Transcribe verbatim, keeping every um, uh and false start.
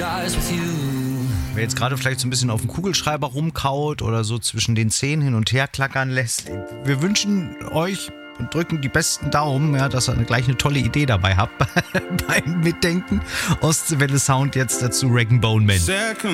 Wer jetzt gerade vielleicht so ein bisschen auf dem Kugelschreiber rumkaut oder so zwischen den Zähnen hin und her klackern lässt, wir wünschen euch und drücken die besten Daumen, ja, dass ihr gleich eine tolle Idee dabei habt beim Mitdenken. Ostseewelle Sound jetzt dazu Rag and Bone Man.